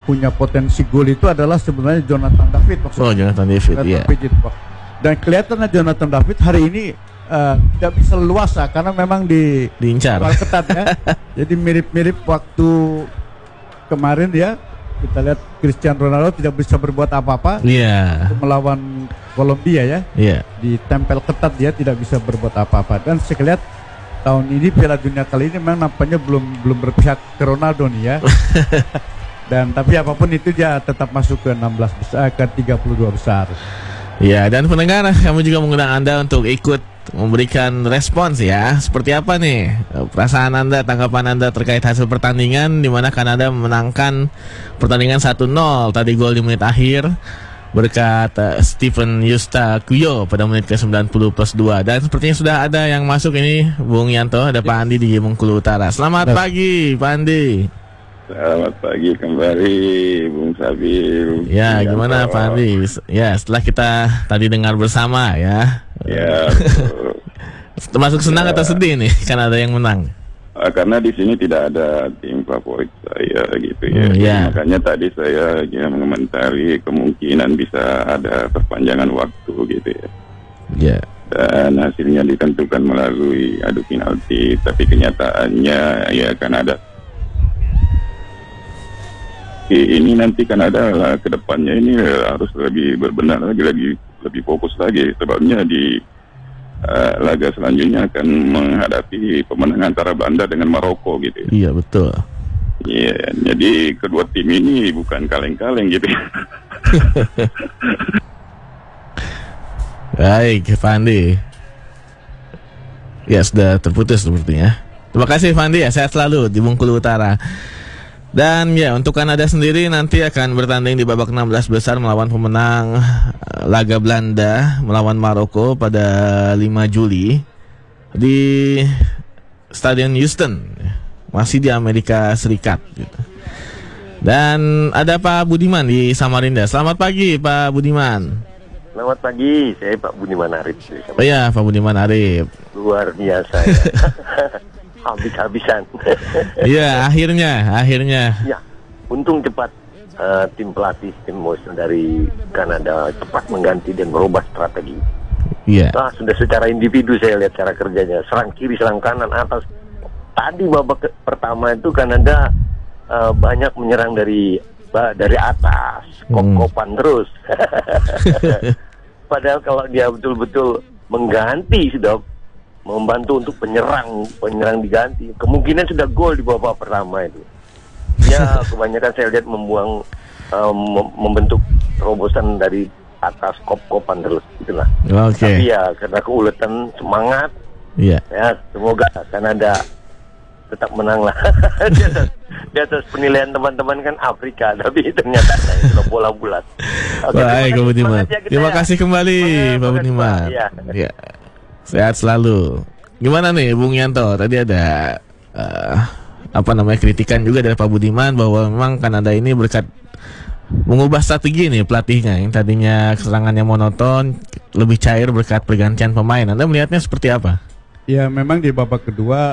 punya potensi gol itu adalah sebenarnya Jonathan David maksudnya. Oh, Jonathan David, iya. Dan kelihatannya Jonathan David hari ini tidak bisa leluasa karena memang diincar ketat ya. Jadi mirip-mirip waktu kemarin ya, kita lihat Cristiano Ronaldo tidak bisa berbuat apa-apa. Iya. Melawan Kolombia ya. Iya. Ditempel ketat, dia tidak bisa berbuat apa-apa. Dan saya lihat tahun ini Piala Dunia kali ini memang nampaknya belum berpihak ke Ronaldo nih ya. Dan tapi apapun itu dia tetap masuk ke 16 besar, ke 32 besar. Ya, dan pendengar, kami juga mengundang Anda untuk ikut memberikan respons ya. Seperti apa nih perasaan Anda, tanggapan Anda terkait hasil pertandingan di mana Kanada memenangkan pertandingan 1-0. Tadi gol di menit akhir berkat Stephen Eustaquio pada menit ke-90 plus 2. Dan sepertinya sudah ada yang masuk ini, Bung Yanto, ada Pak Andi di Bengkulu Utara. Selamat pagi, Pak Andi. Selamat pagi kembali, Bung Sabil. Ya, gimana Pak Andi? Ya, setelah kita tadi dengar bersama ya. Ya. Termasuk senang atau sedih nih karena ada yang menang? Karena di sini tidak ada tim favorit saya gitu ya. Ya. Makanya tadi saya mengomentari kemungkinan bisa ada perpanjangan waktu gitu ya. Ya. Dan hasilnya ditentukan melalui adu penalti, tapi kenyataannya ya Kanada ini nanti Kanada lah ke depannya ini harus lebih berbenah lagi, lebih fokus lagi, sebabnya di laga selanjutnya akan menghadapi pemenang antara Belanda dengan Maroko gitu. Iya, betul. Iya, jadi kedua tim ini bukan kaleng-kaleng gitu. Baik, Pak Andi. Ya, sudah terputus sepertinya. Terima kasih Pak Andi ya, sehat selalu di Bengkulu Utara. Dan ya, untuk Kanada sendiri nanti akan bertanding di babak 16 besar melawan pemenang laga Belanda melawan Maroko pada 5 Juli di Stadion Houston, masih di Amerika Serikat gitu. Dan ada Pak Budiman di Samarinda. Selamat pagi Pak Budiman. Selamat pagi, saya Pak Budiman Arif. Oh ya, Pak Budiman Arif. Luar biasa ya. Habis-habisan. Iya, akhirnya. Ya, untung cepat tim pelatih Tim Motion dari Kanada cepat mengganti dan merubah strategi. Iya. Nah, sudah secara individu saya lihat cara kerjanya, serang kiri, serang kanan, atas. Tadi babak pertama itu Kanada banyak menyerang dari atas, kop-kopan terus. Padahal kalau dia betul-betul mengganti, sudah membantu untuk penyerang diganti, kemungkinan sudah gol di babak pertama itu. Ya, kebanyakan saya lihat membentuk terobosan dari atas, kop-kopan terus itulah. Okay. Tapi ya karena keuletan semangat, ya semoga Kanada tetap menang lah. di atas penilaian teman-teman kan Afrika, tapi ternyata itu bola bulat. Baik, Pak Budiman. Terima kasih kembali Pak Budiman. Ya. Sehat selalu. Gimana nih Bung Yanto? Tadi ada kritikan juga dari Pak Budiman bahwa memang Kanada ini berkat mengubah strategi nih pelatihnya, yang tadinya serangannya monoton lebih cair berkat pergantian pemain. Anda melihatnya seperti apa? Ya, memang di babak kedua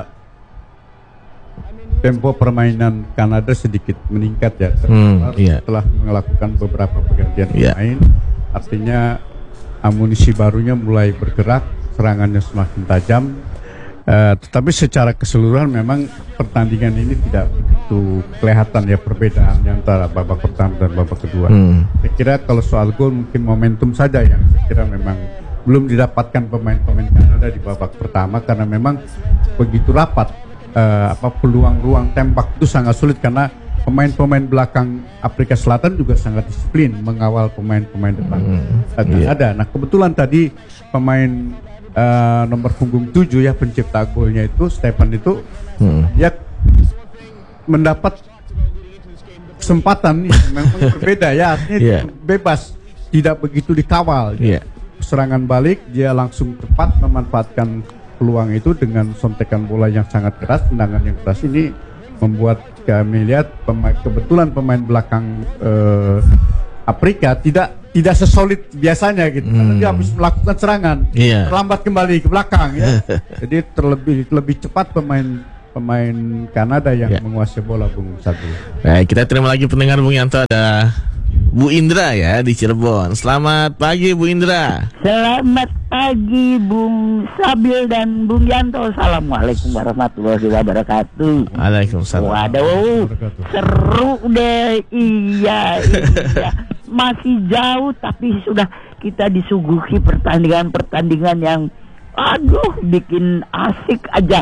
tempo permainan Kanada sedikit meningkat ya setelah melakukan beberapa pergantian pemain. Artinya amunisi barunya mulai bergerak, serangannya semakin tajam. Tetapi secara keseluruhan memang pertandingan ini tidak begitu kelihatan ya perbedaannya antara babak pertama dan babak kedua. Saya kira kalau soal gol mungkin momentum saja yang saya kira memang belum didapatkan pemain-pemain Kanada di babak pertama, karena memang begitu rapat. Peluang ruang tembak itu sangat sulit karena pemain-pemain belakang Afrika Selatan juga sangat disiplin mengawal pemain-pemain depan. Ada. Nah, kebetulan tadi pemain nomor punggung 7 ya, pencipta golnya itu Stephen itu ya mendapat kesempatan yang memang berbeda ya, artinya bebas, tidak begitu dikawal. Serangan balik dia langsung tepat memanfaatkan peluang itu dengan sontekan bola yang sangat keras, tendangan yang keras. Ini membuat kami lihat kebetulan pemain belakang Afrika tidak sesolid biasanya gitu, karena dia habis melakukan serangan terlambat kembali ke belakang ya. Jadi lebih cepat pemain pemain Kanada yang menguasai bola, Bung Sabil. Baik, kita terima lagi pendengar Bung Yanto. Ada Bu Indra ya di Cirebon. Selamat pagi Bu Indra. Selamat pagi Bung Sabil dan Bung Yanto. Assalamualaikum warahmatullahi wabarakatuh. Waalaikumsalam. Waduh, seru deh. Iya. Masih jauh tapi sudah kita disuguhi pertandingan-pertandingan yang bikin asik aja.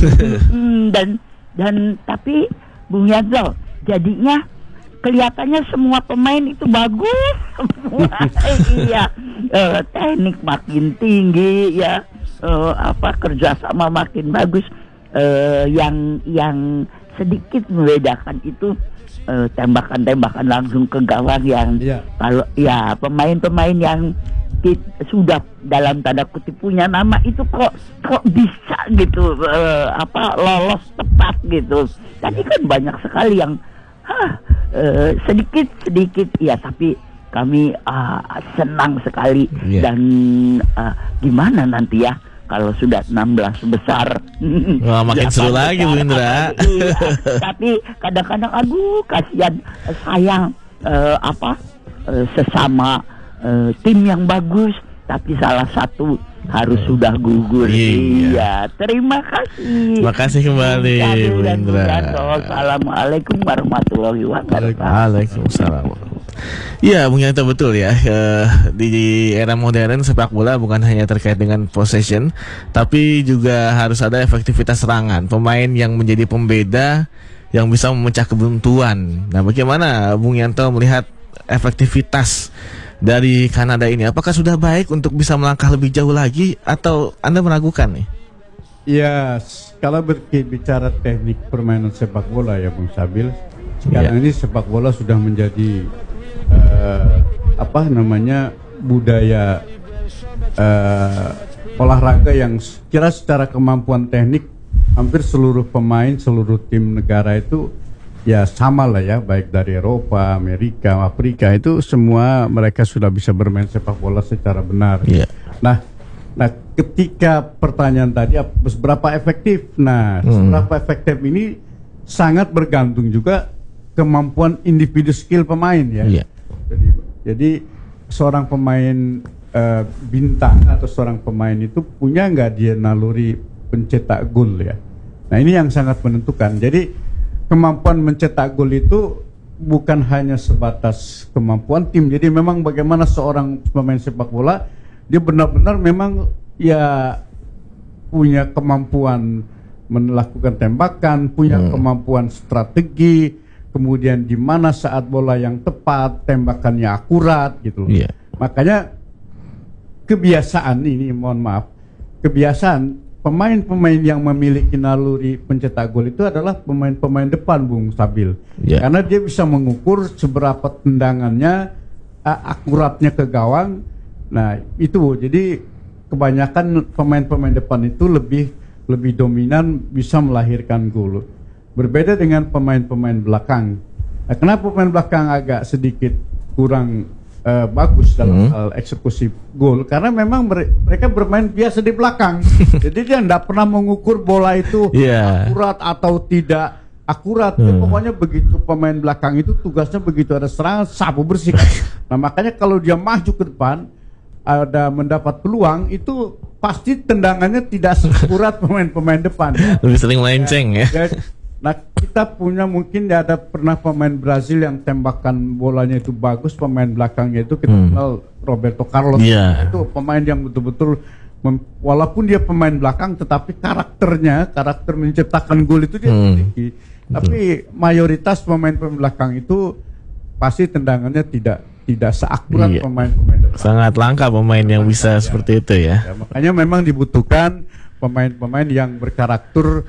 dan tapi Bung Yanto, jadinya kelihatannya semua pemain itu bagus semua. Iya, teknik makin tinggi ya, kerjasama makin bagus. Yang sedikit membedakan itu tembakan-tembakan langsung ke gawang yang kalau ya pemain-pemain yang sudah dalam tanda kutip punya nama itu kok bisa gitu lolos tepat gitu. Tadi kan banyak sekali yang sedikit ya, tapi kami senang sekali. Dan gimana nanti ya kalau sudah 16 besar. Wah, makin seru lagi Bu Indra. Tapi kadang-kadang kasihan, sayang sesama tim yang bagus tapi salah satu harus sudah gugur. Iya, terima kasih. Terima kasih kembali Bu Indra. Assalamualaikum warahmatullahi wabarakatuh. Waalaikumsalam. Iya, Bung Yanto, betul ya. Di era modern sepak bola bukan hanya terkait dengan possession, tapi juga harus ada efektivitas serangan. Pemain yang menjadi pembeda yang bisa memecah kebuntuan. Nah, bagaimana Bung Yanto melihat efektivitas dari Kanada ini? Apakah sudah baik untuk bisa melangkah lebih jauh lagi atau Anda meragukan nih? Ya, kalau berbicara teknik permainan sepak bola ya Bung Sabil, sekarang ini sepak bola sudah menjadi budaya olahraga yang kira secara kemampuan teknik hampir seluruh pemain, seluruh tim negara itu ya sama lah ya, baik dari Eropa, Amerika, Afrika, itu semua mereka sudah bisa bermain sepak bola secara benar. Nah, ketika pertanyaan tadi seberapa efektif? Nah, seberapa efektif ini sangat bergantung juga kemampuan individu skill pemain ya. Jadi seorang pemain bintang atau seorang pemain itu punya nggak dia naluri pencetak gol ya. Nah, ini yang sangat menentukan. Jadi kemampuan mencetak gol itu bukan hanya sebatas kemampuan tim. Jadi memang bagaimana seorang pemain sepak bola dia benar-benar memang ya punya kemampuan melakukan tembakan, punya kemampuan strategi, kemudian di mana saat bola yang tepat, tembakannya akurat gitu. Makanya kebiasaan ini, kebiasaan pemain-pemain yang memiliki naluri pencetak gol itu adalah pemain-pemain depan Bung Sabil. Karena dia bisa mengukur seberapa tendangannya akuratnya ke gawang. Nah, itu jadi kebanyakan pemain-pemain depan itu lebih dominan, bisa melahirkan gol. Berbeda dengan pemain-pemain belakang. Nah, kenapa pemain belakang agak sedikit kurang bagus dalam hal eksekusi gol? Karena memang mereka bermain biasa di belakang. Jadi dia tidak pernah mengukur bola itu akurat atau tidak akurat. Pokoknya begitu pemain belakang itu tugasnya begitu ada serangan sapu bersih. Nah, makanya kalau dia maju ke depan, ada mendapat peluang, itu pasti tendangannya tidak sekurat pemain-pemain depan. Lebih sering melenceng ya. Nah, kita punya mungkin ada pernah pemain Brazil yang tembakan bolanya itu bagus, pemain belakangnya itu kita kenal Roberto Carlos. Itu pemain yang betul-betul walaupun dia pemain belakang tetapi karakter menciptakan gol itu dia memiliki. Tapi mayoritas pemain-pemain belakang itu pasti tendangannya tidak seakurat pemain-pemain depan. Sangat langka pemain yang bisa seperti itu ya. Makanya memang dibutuhkan pemain-pemain yang berkarakter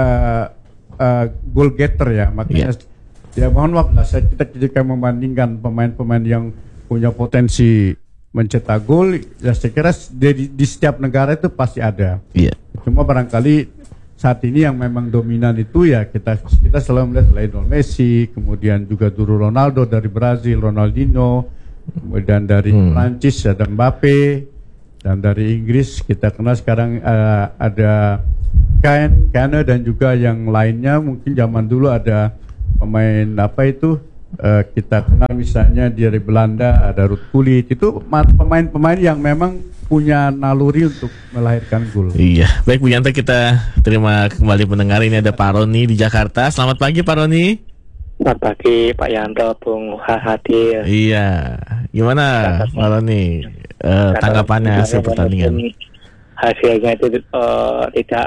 goal getter ya. Makanya ya mohon maaf lah, kita jika membandingkan pemain-pemain yang punya potensi mencetak gol, ya saya kira di setiap negara itu pasti ada. Cuma barangkali saat ini yang memang dominan itu ya kita selalu melihat Lionel Messi, kemudian juga dulu Ronaldo dari Brazil, Ronaldinho, kemudian dari Prancis ada Mbappe, Dan dari Inggris kita kenal sekarang ada Kane dan juga yang lainnya. Mungkin zaman dulu ada pemain kita kenal misalnya dari Belanda ada Ruud Gullit. Itu pemain-pemain yang memang punya naluri untuk melahirkan gol. Iya, baik Bu Yanto, kita terima kembali pendengar. Ini ada Pak Roni di Jakarta. Selamat pagi Pak Roni. Selamat pagi Pak Yanto, Bung Hadir. Iya, gimana Pak Roni tanggapannya hasil pertandingan? Hasilnya itu tidak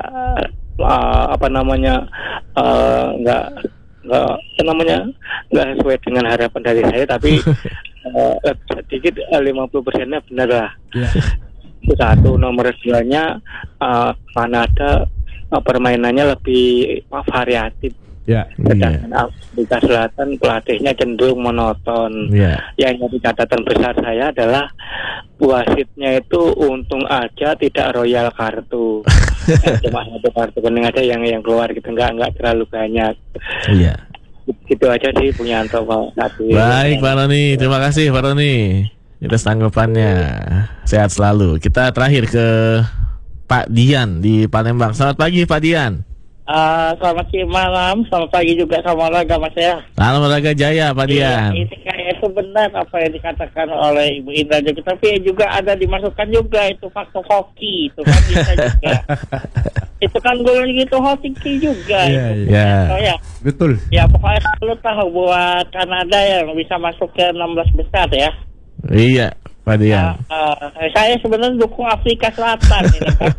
nggak sesuai dengan harapan dari saya, tapi sedikit 50%-nya benar lah. Itu satu. Nomor 2-nya Kanada permainannya lebih variatif. Sedangkan Afrika Selatan pelatihnya cenderung monoton. Yang jadi catatan besar saya adalah wasitnya itu untung aja tidak royal kartu. Cuma satu kartu kuning aja yang keluar gitu, nggak terlalu banyak. Gitu aja sih Bung Yanto, Pak. Baik Pak Roni, terima kasih Pak Roni atas tanggapannya. Sehat selalu. Kita terakhir ke Pak Dian di Palembang. Selamat pagi Pak Dian. Selamat malam, selamat pagi juga sama olahraga Mas ya. Salam olahraga jaya Pak Dian. Ini kayak itu benar apa yang dikatakan oleh Ibu Indra juga, tapi juga ada dimasukkan juga itu faktor hoki, itu kan bisa juga. Itu kan gol gitu hoki juga. Betul. Ya pokoknya lu tahu buat Kanada yang bisa masuk ke 16 besar ya. Iya Pak Dian. Saya sebenarnya dukung Afrika Selatan ini kan.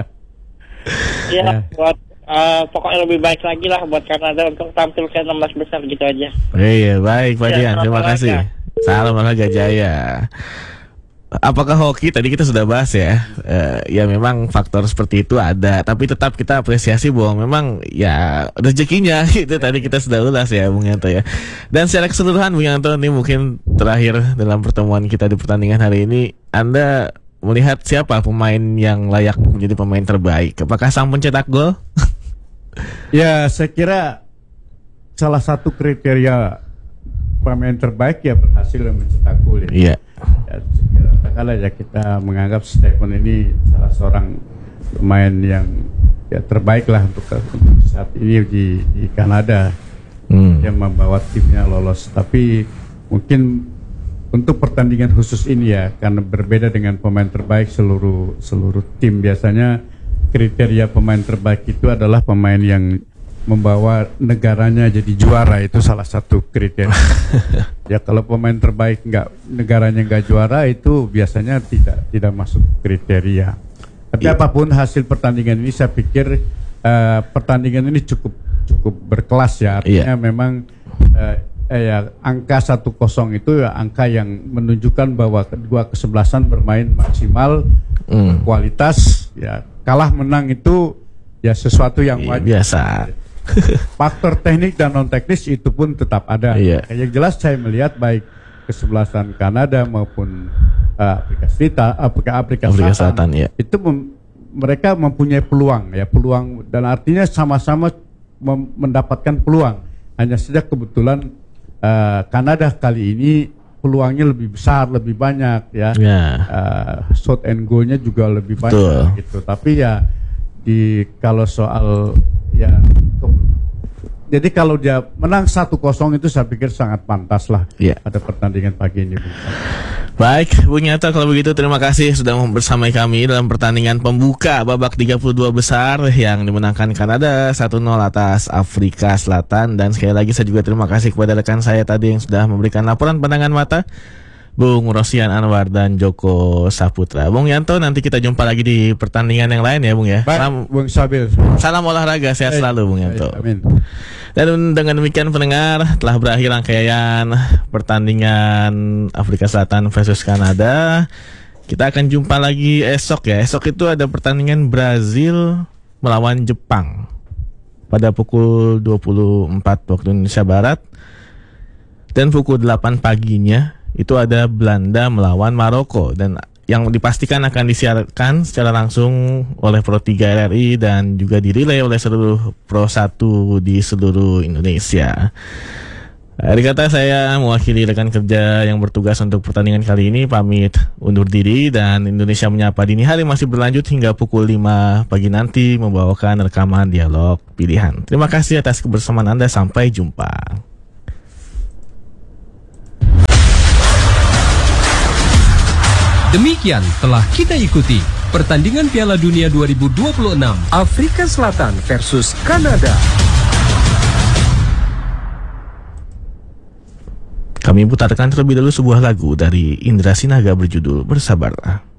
Buat pokoknya lebih baik lagi lah buat Kanada untuk tampil ke 16 besar gitu aja. Iya, baik Pak Dian, terima kasih. Salam olahraga jaya. Apakah hoki tadi kita sudah bahas ya? Ya memang faktor seperti itu ada, tapi tetap kita apresiasi bahwa memang ya rezekinya itu tadi kita sudah ulas ya Bung Yanto ya. Dan secara keseluruhan Bung Yanto, ini mungkin terakhir dalam pertemuan kita di pertandingan hari ini, Anda melihat siapa pemain yang layak menjadi pemain terbaik? Apakah sang pencetak gol? Ya, saya kira salah satu kriteria pemain terbaik ya berhasil mencetak gol. Iya. Katakanlah ya kita menganggap Stephen ini salah seorang pemain yang ya terbaik lah untuk saat ini di Kanada. Yang membawa timnya lolos. Tapi mungkin untuk pertandingan khusus ini ya, karena berbeda dengan pemain terbaik seluruh tim, biasanya kriteria pemain terbaik itu adalah pemain yang membawa negaranya jadi juara, itu salah satu kriteria. Ya kalau pemain terbaik negaranya nggak juara, itu biasanya tidak masuk kriteria. Tapi apapun hasil pertandingan ini, saya pikir pertandingan ini cukup berkelas ya. Artinya memang angka 1-0 itu ya angka yang menunjukkan bahwa kedua kesebelasan bermain maksimal, kualitas. Ya kalah menang itu ya sesuatu yang wajar. Biasa. Faktor teknik dan non teknis itu pun tetap ada. Yang jelas saya melihat baik kesebelasan Kanada maupun Afrika Selatan itu mereka mempunyai peluang dan artinya sama-sama mendapatkan peluang. Hanya saja kebetulan Kanada kali ini peluangnya lebih besar, lebih banyak ya. Shot and goal-nya juga lebih banyak gitu. Tapi ya kalau soal ya jadi kalau dia menang 1-0 itu saya pikir sangat pantas lah pada pertandingan pagi ini. Baik, Bung Yanto, kalau begitu terima kasih sudah bersama kami dalam pertandingan pembuka babak 32 besar yang dimenangkan Kanada 1-0 atas Afrika Selatan. Dan sekali lagi saya juga terima kasih kepada rekan saya tadi yang sudah memberikan laporan pandangan mata, Bung Rosian Anwar dan Joko Saputra. Bung Yanto, nanti kita jumpa lagi di pertandingan yang lain ya Bung ya. Baik, Bung Sabil. Salam olahraga, sehat selalu Bung Yanto. Amin. Dan dengan demikian pendengar, telah berakhir rangkaian pertandingan Afrika Selatan versus Kanada. Kita akan jumpa lagi esok ya. Esok itu ada pertandingan Brazil melawan Jepang pada pukul 24 waktu Indonesia Barat. Dan pukul 8 paginya itu ada Belanda melawan Maroko, dan yang dipastikan akan disiarkan secara langsung oleh Pro 3 RRI dan juga dirilai oleh seluruh Pro 1 di seluruh Indonesia. Akhir kata saya mewakili rekan kerja yang bertugas untuk pertandingan kali ini pamit undur diri, dan Indonesia Menyapa Dini Hari masih berlanjut hingga pukul 5 pagi nanti membawakan rekaman dialog pilihan. Terima kasih atas kebersamaan Anda, sampai jumpa. Demikian telah kita ikuti pertandingan Piala Dunia 2026 Afrika Selatan versus Kanada. Kami putarkan terlebih dahulu sebuah lagu dari Indra Sinaga berjudul Bersabarlah.